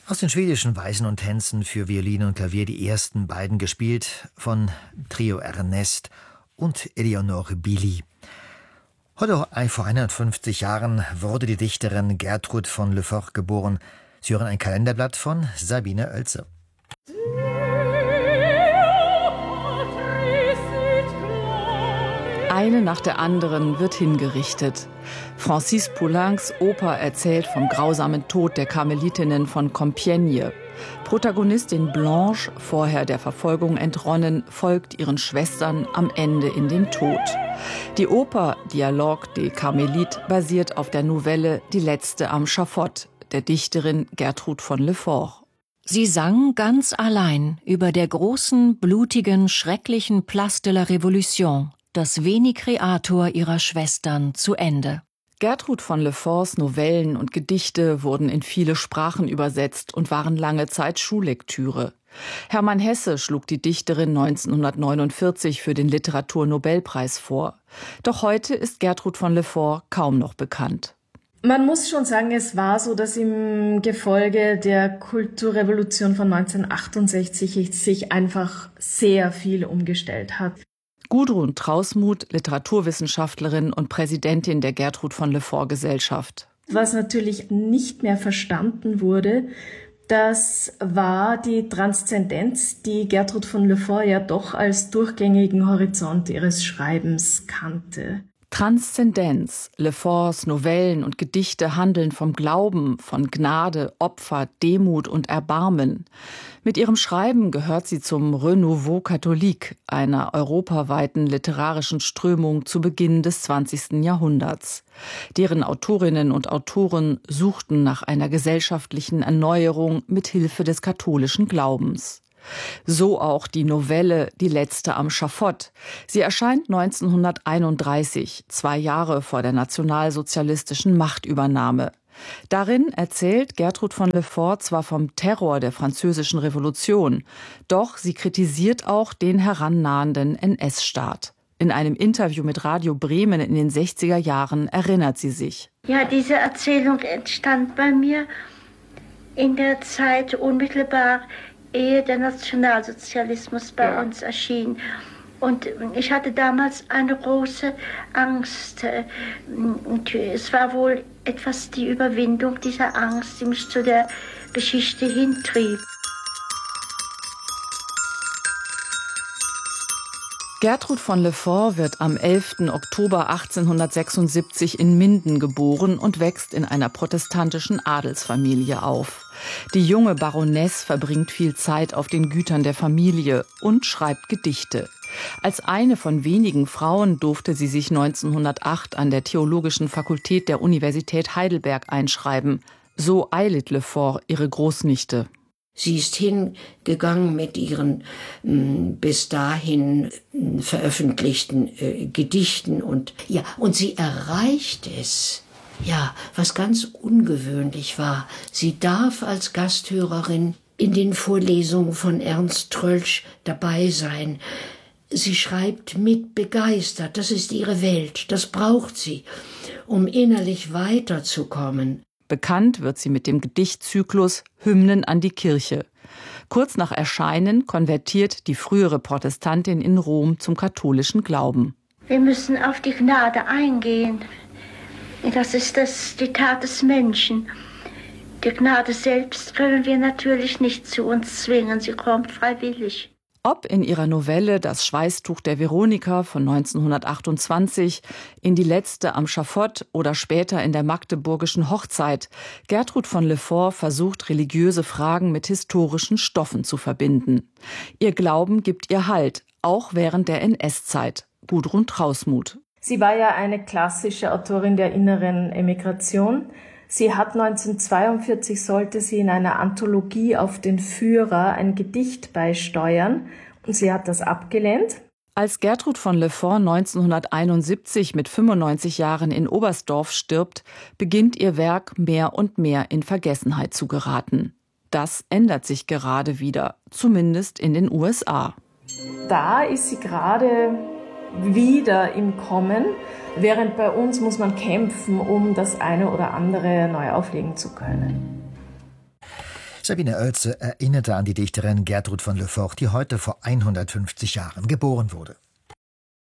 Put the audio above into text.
Aus den schwedischen Weisen und Tänzen für Violine und Klavier die ersten beiden gespielt von Trio Ernest und Eleonore Billy. Heute vor 150 Jahren wurde die Dichterin Gertrud von Le Fort geboren. Sie hören ein Kalenderblatt von Sabine Oelze. Eine nach der anderen wird hingerichtet. Francis Poulains Oper erzählt vom grausamen Tod der Karmelitinnen von Compiègne. Protagonistin Blanche, vorher der Verfolgung entronnen, folgt ihren Schwestern am Ende in den Tod. Die Oper Dialogue des Carmélites basiert auf der Novelle Die Letzte am Schafott der Dichterin Gertrud von Le Fort. Sie sang ganz allein über der großen, blutigen, schrecklichen Place de la Révolution, das Veni Creator ihrer Schwestern, zu Ende. Gertrud von Le Forts Novellen und Gedichte wurden in viele Sprachen übersetzt und waren lange Zeit Schullektüre. Hermann Hesse schlug die Dichterin 1949 für den Literaturnobelpreis vor. Doch heute ist Gertrud von Le Fort kaum noch bekannt. Man muss schon sagen, es war so, dass im Gefolge der Kulturrevolution von 1968 sich einfach sehr viel umgestellt hat. Gudrun Trausmuth, Literaturwissenschaftlerin und Präsidentin der Gertrud von Le Fort Gesellschaft. Was natürlich nicht mehr verstanden wurde, das war die Transzendenz, die Gertrud von Le Fort ja doch als durchgängigen Horizont ihres Schreibens kannte. Transzendenz. Le Forts Novellen und Gedichte handeln vom Glauben, von Gnade, Opfer, Demut und Erbarmen. Mit ihrem Schreiben gehört sie zum Renouveau catholique, einer europaweiten literarischen Strömung zu Beginn des 20. Jahrhunderts. Deren Autorinnen und Autoren suchten nach einer gesellschaftlichen Erneuerung mit Hilfe des katholischen Glaubens. So auch die Novelle Die Letzte am Schafott. Sie erscheint 1931, 2 Jahre vor der nationalsozialistischen Machtübernahme. Darin erzählt Gertrud von Le Fort zwar vom Terror der Französischen Revolution, doch sie kritisiert auch den herannahenden NS-Staat. In einem Interview mit Radio Bremen in den 60er Jahren erinnert sie sich. Ja, diese Erzählung entstand bei mir in der Zeit unmittelbar ehe der Nationalsozialismus bei uns erschien. Und ich hatte damals eine große Angst. Und es war wohl etwas die Überwindung dieser Angst, die mich zu der Geschichte hintrieb. Gertrud von Le Fort wird am 11. Oktober 1876 in Minden geboren und wächst in einer protestantischen Adelsfamilie auf. Die junge Baroness verbringt viel Zeit auf den Gütern der Familie und schreibt Gedichte. Als eine von wenigen Frauen durfte sie sich 1908 an der Theologischen Fakultät der Universität Heidelberg einschreiben. So eilet Le Fort, ihre Großnichte. Sie ist hingegangen mit ihren bis dahin veröffentlichten Gedichten und sie erreicht es. Ja, was ganz ungewöhnlich war. Sie darf als Gasthörerin in den Vorlesungen von Ernst Troeltsch dabei sein. Sie schreibt mit begeistert. Das ist ihre Welt. Das braucht sie, um innerlich weiterzukommen. Bekannt wird sie mit dem Gedichtzyklus Hymnen an die Kirche. Kurz nach Erscheinen konvertiert die frühere Protestantin in Rom zum katholischen Glauben. Wir müssen auf die Gnade eingehen. Das ist die Tat des Menschen. Die Gnade selbst können wir natürlich nicht zu uns zwingen. Sie kommt freiwillig. Ob in ihrer Novelle Das Schweißtuch der Veronika von 1928, in Die Letzte am Schafott oder später in der Magdeburgischen Hochzeit, Gertrud von Le Fort versucht, religiöse Fragen mit historischen Stoffen zu verbinden. Ihr Glauben gibt ihr Halt, auch während der NS-Zeit. Gudrun Trausmuth. Sie war ja eine klassische Autorin der inneren Emigration. Sie hat 1942, sollte sie in einer Anthologie auf den Führer ein Gedicht beisteuern und sie hat das abgelehnt. Als Gertrud von Le Fort 1971 mit 95 Jahren in Oberstdorf stirbt, beginnt ihr Werk mehr und mehr in Vergessenheit zu geraten. Das ändert sich gerade wieder, zumindest in den USA. Da ist sie gerade wieder im Kommen, während bei uns muss man kämpfen, um das eine oder andere neu auflegen zu können. Sabine Oelze erinnerte an die Dichterin Gertrud von Le Fort, die heute vor 150 Jahren geboren wurde.